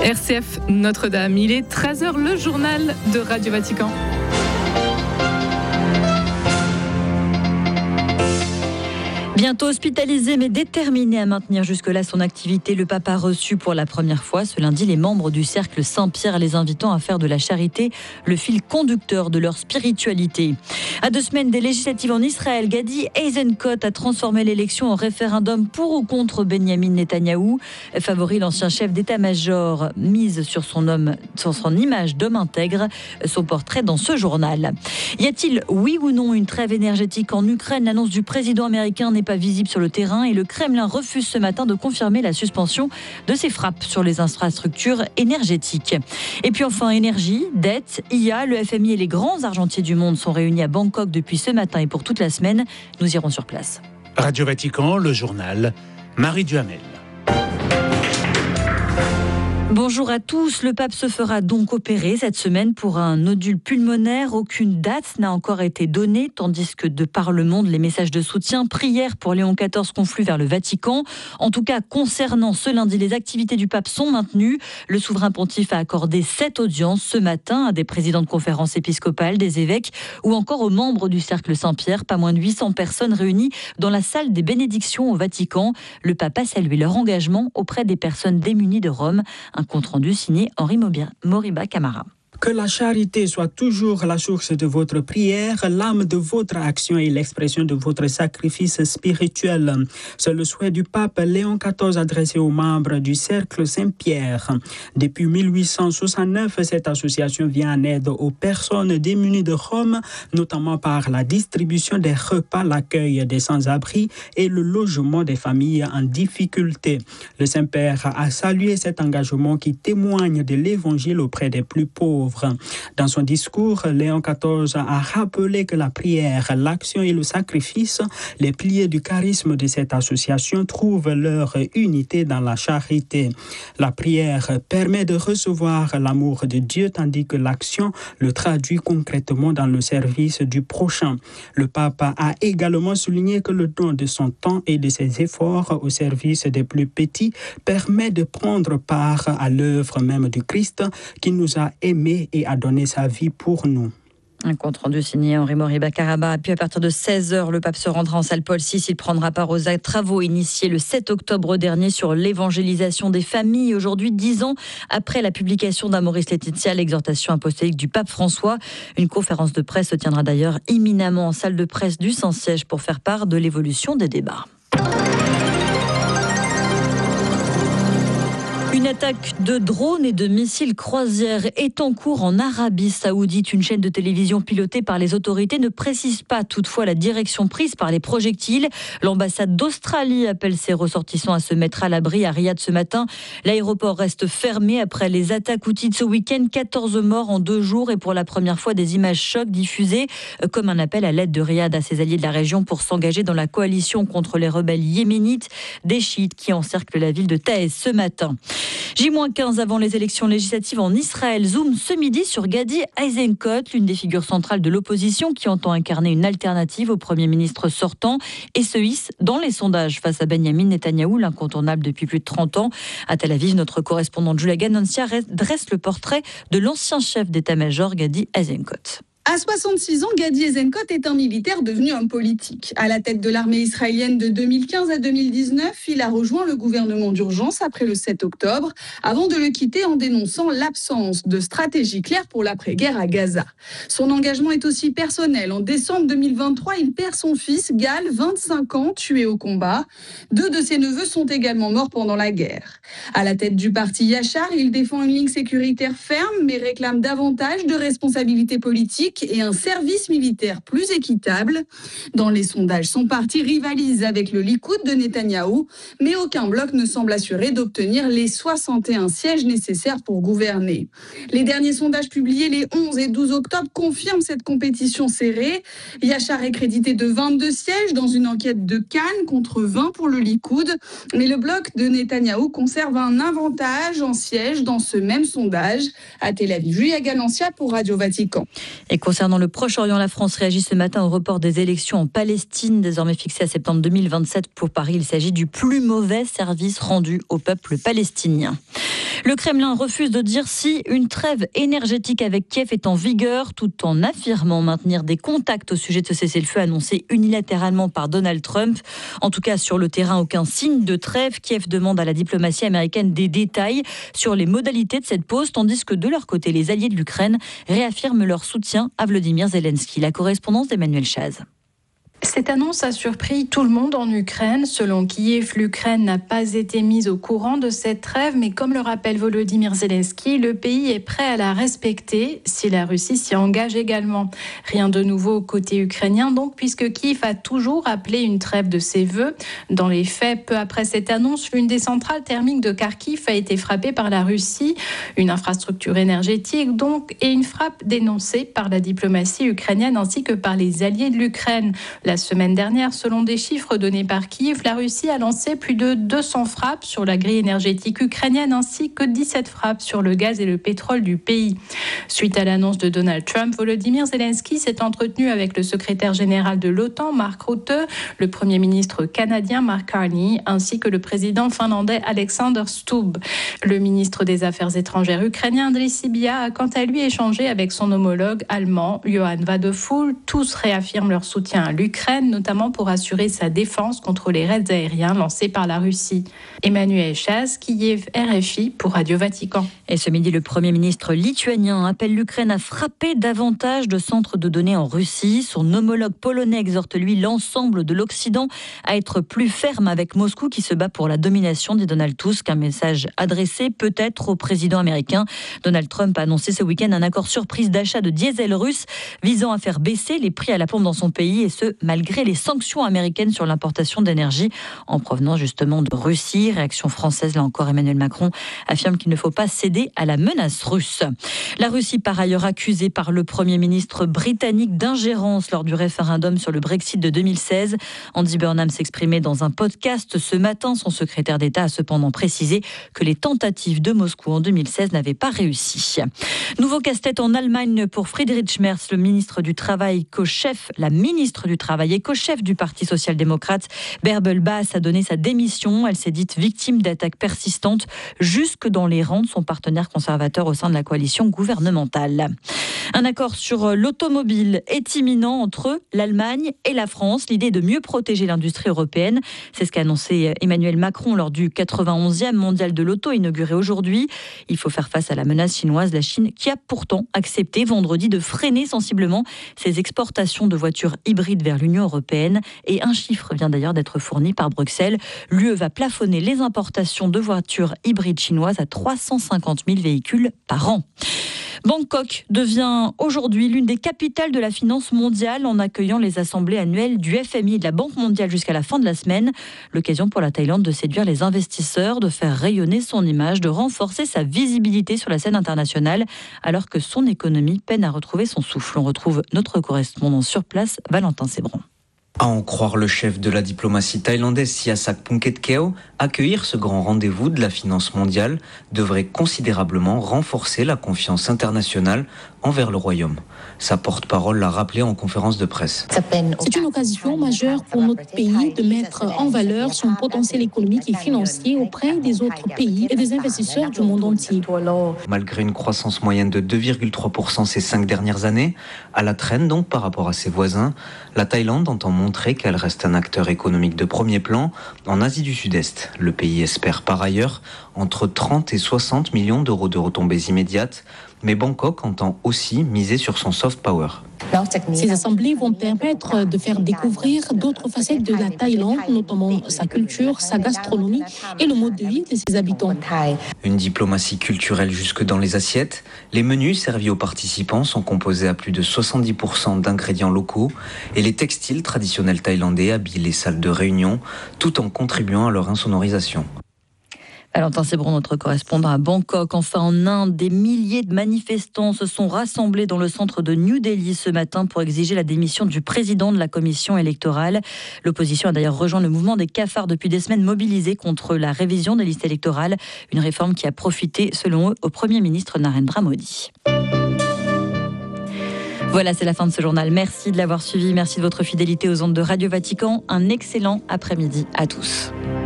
RCF Notre-Dame, il est 13h, le journal de Radio Vatican. Bientôt hospitalisé mais déterminé à maintenir jusque-là son activité, le pape a reçu pour la première fois ce lundi les membres du cercle Saint-Pierre, les invitant à faire de la charité le fil conducteur de leur spiritualité. À 2 semaines des législatives en Israël, Gadi Eisenkot a transformé l'élection en référendum pour ou contre Benyamin Netanyahou. Favori, l'ancien chef d'état-major mise sur son image d'homme intègre, son portrait dans ce journal. Y a-t-il, oui ou non, une trêve énergétique en Ukraine? L'annonce du président américain n'est pas visible sur le terrain et le Kremlin refuse ce matin de confirmer la suspension de ses frappes sur les infrastructures énergétiques. Et puis enfin, énergie, dette, IA, le FMI et les grands argentiers du monde sont réunis à Bangkok depuis ce matin et pour toute la semaine. Nous irons sur place. Radio Vatican, le journal, Marie Duhamel. Bonjour à tous. Le pape se fera donc opérer cette semaine pour un nodule pulmonaire. Aucune date n'a encore été donnée, tandis que de par le monde, les messages de soutien, prières pour Léon XIV confluent vers le Vatican. En tout cas, concernant ce lundi, les activités du pape sont maintenues. Le souverain pontife a accordé 7 audiences ce matin à des présidents de conférences épiscopales, des évêques ou encore aux membres du cercle Saint-Pierre. Pas moins de 800 personnes réunies dans la salle des bénédictions au Vatican. Le pape a salué leur engagement auprès des personnes démunies de Rome. Un compte rendu signé Henri Moriba Camara. Que la charité soit toujours la source de votre prière, l'âme de votre action et l'expression de votre sacrifice spirituel. C'est le souhait du pape Léon XIV adressé aux membres du Cercle Saint-Pierre. Depuis 1869, cette association vient en aide aux personnes démunies de Rome, notamment par la distribution des repas, l'accueil des sans-abri et le logement des familles en difficulté. Le Saint-Père a salué cet engagement qui témoigne de l'Évangile auprès des plus pauvres. Dans son discours, Léon XIV a rappelé que la prière, l'action et le sacrifice, les piliers du charisme de cette association, trouvent leur unité dans la charité. La prière permet de recevoir l'amour de Dieu, tandis que l'action le traduit concrètement dans le service du prochain. Le pape a également souligné que le don de son temps et de ses efforts au service des plus petits permet de prendre part à l'œuvre même du Christ qui nous a aimés et a donné sa vie pour nous. Un compte rendu signé Henri Moriba Camara. Puis à partir de 16h, le pape se rendra en salle Paul VI. Il prendra part aux travaux initiés le 7 octobre dernier sur l'évangélisation des familles. Aujourd'hui, 10 ans après la publication d'Amoris Laetitia, l'exhortation apostolique du pape François. Une conférence de presse se tiendra d'ailleurs imminemment en salle de presse du Saint-Siège pour faire part de l'évolution des débats. Une attaque de drones et de missiles croisières est en cours en Arabie Saoudite. Une chaîne de télévision pilotée par les autorités ne précise pas toutefois la direction prise par les projectiles. L'ambassade d'Australie appelle ses ressortissants à se mettre à l'abri à Riyad ce matin. L'aéroport reste fermé après les attaques houthies de ce week-end. 14 morts en 2 jours et pour la première fois des images chocs diffusées comme un appel à l'aide de Riyad à ses alliés de la région pour s'engager dans la coalition contre les rebelles yéménites, des chiites qui encerclent la ville de Taïs ce matin. J-15 avant les élections législatives en Israël. Zoom ce midi sur Gadi Eisenkot, l'une des figures centrales de l'opposition qui entend incarner une alternative au Premier ministre sortant et se hisse dans les sondages face à Benyamin Netanyahou, l'incontournable depuis plus de 30 ans. À Tel Aviv, notre correspondante Julia Ganancia dresse le portrait de l'ancien chef d'état-major Gadi Eisenkot. À 66 ans, Gadi Eisenkot est un militaire devenu homme politique. À la tête de l'armée israélienne de 2015 à 2019, il a rejoint le gouvernement d'urgence après le 7 octobre, avant de le quitter en dénonçant l'absence de stratégie claire pour l'après-guerre à Gaza. Son engagement est aussi personnel. En décembre 2023, il perd son fils, Gal, 25 ans, tué au combat. 2 de ses neveux sont également morts pendant la guerre. À la tête du parti Yachar, il défend une ligne sécuritaire ferme, mais réclame davantage de responsabilités politiques et un service militaire plus équitable. Dans les sondages, son parti rivalise avec le Likoud de Netanyahou, mais aucun bloc ne semble assuré d'obtenir les 61 sièges nécessaires pour gouverner. Les derniers sondages publiés les 11 et 12 octobre confirment cette compétition serrée. Yachar est crédité de 22 sièges dans une enquête de Cannes contre 20 pour le Likoud, mais le bloc de Netanyahou conserve un avantage en sièges dans ce même sondage. À Tel Aviv, Julia Ganancia pour Radio Vatican. Et concernant le Proche-Orient, la France réagit ce matin au report des élections en Palestine, désormais fixé à septembre 2027. Pour Paris, il s'agit du plus mauvais service rendu au peuple palestinien. Le Kremlin refuse de dire si une trêve énergétique avec Kiev est en vigueur, tout en affirmant maintenir des contacts au sujet de ce cessez-le-feu annoncé unilatéralement par Donald Trump. En tout cas, sur le terrain, aucun signe de trêve. Kiev demande à la diplomatie américaine des détails sur les modalités de cette pause, tandis que de leur côté, les alliés de l'Ukraine réaffirment leur soutien à Volodymyr Zelensky. La correspondance d'Emmanuel Chaz. Cette annonce a surpris tout le monde en Ukraine. Selon Kiev, l'Ukraine n'a pas été mise au courant de cette trêve, mais comme le rappelle Volodymyr Zelensky, le pays est prêt à la respecter si la Russie s'y engage également. Rien de nouveau côté ukrainien donc, puisque Kiev a toujours appelé une trêve de ses vœux. Dans les faits, peu après cette annonce, l'une des centrales thermiques de Kharkiv a été frappée par la Russie, une infrastructure énergétique donc, et une frappe dénoncée par la diplomatie ukrainienne ainsi que par les alliés de l'Ukraine. La semaine dernière, selon des chiffres donnés par Kiev, la Russie a lancé plus de 200 frappes sur la grille énergétique ukrainienne ainsi que 17 frappes sur le gaz et le pétrole du pays. Suite à l'annonce de Donald Trump, Volodymyr Zelensky s'est entretenu avec le secrétaire général de l'OTAN, Mark Rutte, le premier ministre canadien, Mark Carney, ainsi que le président finlandais, Alexander Stubb. Le ministre des Affaires étrangères ukrainien, Andriy Sybiha, a quant à lui échangé avec son homologue allemand, Johann Wadephul. Tous réaffirment leur soutien à l'Ukraine, notamment pour assurer sa défense contre les raids aériens lancés par la Russie. Emmanuel Chaz, Kiev, RFI pour Radio Vatican. Et ce midi, le Premier ministre lituanien appelle l'Ukraine à frapper davantage de centres de données en Russie. Son homologue polonais exhorte lui l'ensemble de l'Occident à être plus ferme avec Moscou qui se bat pour la domination, dit Donald Tusk. Un message adressé peut-être au président américain. Donald Trump a annoncé ce week-end un accord surprise d'achat de diesel russe visant à faire baisser les prix à la pompe dans son pays, et ce malgré les sanctions américaines sur l'importation d'énergie en provenance justement de Russie. Réaction française, là encore, Emmanuel Macron affirme qu'il ne faut pas céder à la menace russe. La Russie, par ailleurs, accusée par le Premier ministre britannique d'ingérence lors du référendum sur le Brexit de 2016. Andy Burnham s'exprimait dans un podcast ce matin. Son secrétaire d'État a cependant précisé que les tentatives de Moscou en 2016 n'avaient pas réussi. Nouveau casse-tête en Allemagne pour Friedrich Merz, le ministre du Travail, la ministre du Travail et co-chef du Parti social-démocrate. Bärbel Baas a donné sa démission. Elle s'est dite victime d'attaques persistantes jusque dans les rangs de son partenaire conservateur au sein de la coalition gouvernementale. Un accord sur l'automobile est imminent entre l'Allemagne et la France. L'idée est de mieux protéger l'industrie européenne. C'est ce qu'a annoncé Emmanuel Macron lors du 91e mondial de l'auto inauguré aujourd'hui. Il faut faire face à la menace chinoise, la Chine qui a pourtant accepté vendredi de freiner sensiblement ses exportations de voitures hybrides vers l'Union européenne. Et un chiffre vient d'ailleurs d'être fourni par Bruxelles. L'UE va plafonner les importations de voitures hybrides chinoises à 350 000 véhicules par an. Bangkok devient aujourd'hui l'une des capitales de la finance mondiale en accueillant les assemblées annuelles du FMI et de la Banque mondiale jusqu'à la fin de la semaine. L'occasion pour la Thaïlande de séduire les investisseurs, de faire rayonner son image, de renforcer sa visibilité sur la scène internationale alors que son économie peine à retrouver son souffle. On retrouve notre correspondant sur place, Valentin Sébran. À en croire le chef de la diplomatie thaïlandaise Sihasak Phuket-Keo, accueillir ce grand rendez-vous de la finance mondiale devrait considérablement renforcer la confiance internationale envers le royaume. Sa porte-parole l'a rappelé en conférence de presse. C'est une occasion majeure pour notre pays de mettre en valeur son potentiel économique et financier auprès des autres pays et des investisseurs du monde entier. Malgré une croissance moyenne de 2,3% ces 5 dernières années, à la traîne donc par rapport à ses voisins, la Thaïlande entend montrer qu'elle reste un acteur économique de premier plan en Asie du Sud-Est. Le pays espère par ailleurs entre 30 et 60 millions d'euros de retombées immédiates, mais Bangkok entend aussi miser sur son soft power. Ces assemblées vont permettre de faire découvrir d'autres facettes de la Thaïlande, notamment sa culture, sa gastronomie et le mode de vie de ses habitants. Une diplomatie culturelle jusque dans les assiettes. Les menus servis aux participants sont composés à plus de 70% d'ingrédients locaux et les textiles traditionnels thaïlandais habillent les salles de réunion tout en contribuant à leur insonorisation. Valentin Sébron, notre correspondant à Bangkok. Enfin, en Inde, des milliers de manifestants se sont rassemblés dans le centre de New Delhi ce matin pour exiger la démission du président de la commission électorale. L'opposition a d'ailleurs rejoint le mouvement des cafards depuis des semaines mobilisés contre la révision des listes électorales. Une réforme qui a profité, selon eux, au Premier ministre Narendra Modi. Voilà, c'est la fin de ce journal. Merci de l'avoir suivi. Merci de votre fidélité aux ondes de Radio Vatican. Un excellent après-midi à tous.